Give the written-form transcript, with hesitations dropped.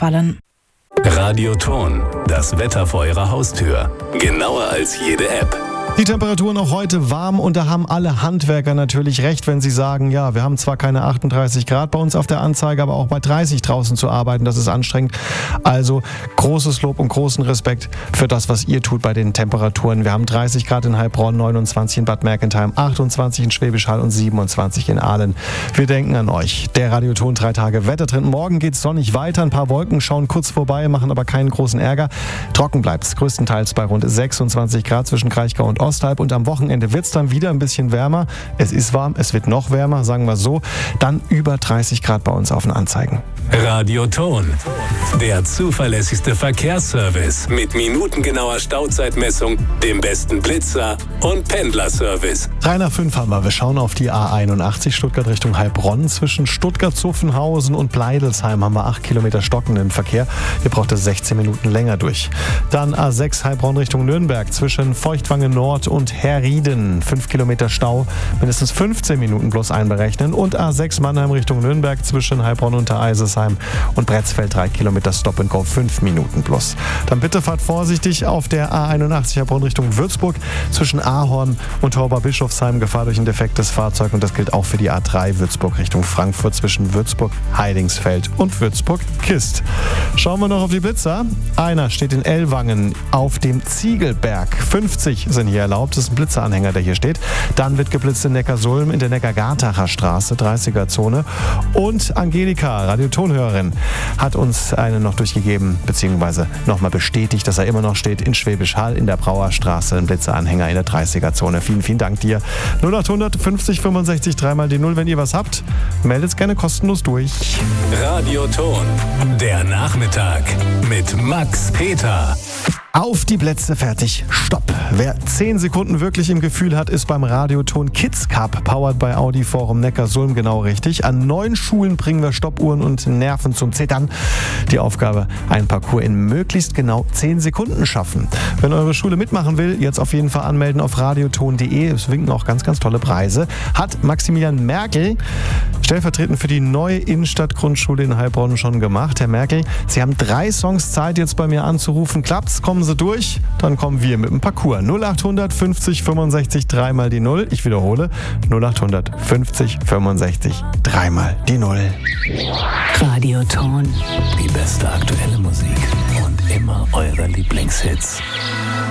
ausfallen. Radioton, das Wetter vor Ihrer Haustür. Genauer als jede App. Die Temperaturen auch heute warm und da haben alle Handwerker natürlich recht, wenn sie sagen, ja, wir haben zwar keine 38 Grad bei uns auf der Anzeige, aber auch bei 30 draußen zu arbeiten, das ist anstrengend. Also großes Lob und großen Respekt für das, was ihr tut bei den Temperaturen. Wir haben 30 Grad in Heilbronn, 29 in Bad Mergentheim, 28 in Schwäbisch Hall und 27 in Aalen. Wir denken an euch. Der Radioton 3 Tage Wettertrend. Morgen geht's sonnig weiter, ein paar Wolken schauen kurz vorbei, machen aber keinen großen Ärger. Trocken bleibt's größtenteils bei rund 26 Grad zwischen Kraichgau und Osthalb und am Wochenende wird es dann wieder ein bisschen wärmer. Es ist warm, es wird noch wärmer, sagen wir so. Dann über 30 Grad bei uns auf den Anzeigen. Radioton, der zuverlässigste Verkehrsservice mit minutengenauer Stauzeitmessung, dem besten Blitzer und Pendlerservice. 3 nach 5 haben wir. Wir schauen auf die A81 Stuttgart Richtung Heilbronn. Zwischen Stuttgart-Zuffenhausen und Bleidelsheim haben wir 8 Kilometer stockenden Verkehr. Hier braucht es 16 Minuten länger durch. Dann A6 Heilbronn Richtung Nürnberg zwischen Feuchtwangen Nord und Herrieden. 5 Kilometer Stau, mindestens 15 Minuten bloß einberechnen. Und A6 Mannheim Richtung Nürnberg zwischen Heilbronn und Eisesheim und Bretzfeld 3 Kilometer Stop and Go, 5 Minuten plus. Dann bitte fahrt vorsichtig auf der A81 Heilbronn Richtung Würzburg zwischen Ahorn und Tauber-Bischofsheim. Gefahr durch ein defektes Fahrzeug und das gilt auch für die A3 Würzburg Richtung Frankfurt zwischen Würzburg-Heidingsfeld und Würzburg-Kist. Schauen wir noch auf die Blitzer. Einer steht in Ellwangen auf dem Ziegelberg. 50 sind hier erlaubt. Das ist ein Blitzeranhänger, der hier steht. Dann wird geblitzt in Neckarsulm in der Neckar-Gartacher Straße, 30er-Zone. Und Angelika, Radiotonhörerin, hat uns einen noch durchgegeben, beziehungsweise nochmal bestätigt, dass er immer noch steht in Schwäbisch Hall in der Brauerstraße, ein Blitzeranhänger in der 30er-Zone. Vielen, vielen Dank dir. 0800 50 65 3 mal die 0. Wenn ihr was habt, meldet gerne kostenlos durch. Radioton, der Nachmittag mit Max Peter. Auf die Plätze, fertig, stopp. Wer 10 Sekunden wirklich im Gefühl hat, ist beim Radioton Kids Cup, powered by Audi Forum Neckarsulm, genau richtig. An 9 Schulen bringen wir Stoppuhren und Nerven zum Zittern. Die Aufgabe, einen Parcours in möglichst genau 10 Sekunden schaffen. Wenn eure Schule mitmachen will, jetzt auf jeden Fall anmelden auf radioton.de. Es winken auch ganz, ganz tolle Preise. Hat Maximilian Merkel, stellvertretend für die neue Innenstadtgrundschule in Heilbronn, schon gemacht. Herr Merkel, Sie haben 3 Songs Zeit, jetzt bei mir anzurufen. Klappt's? Kommen Sie durch? Dann kommen wir mit dem Parcours. 0800 50 65 3 mal die 0. Ich wiederhole. 0800 50 65 3 mal die 0. Radioton. Die beste aktuelle Musik und immer eure Lieblingshits.